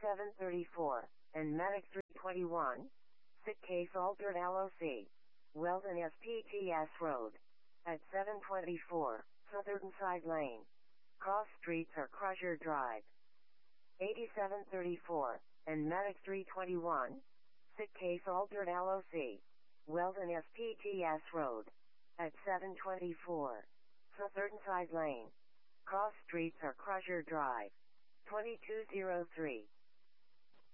8734, and Medic 321. Sick case altered LOC. Weldon SPTS Road. At 724, Southern Side Lane. Cross Streets or Crusher Drive. 8734, and Medic 321. Sick case altered LOC. Weldon SPTS Road. At 724, Southern Side Lane. Cross Streets or Crusher Drive. 2203.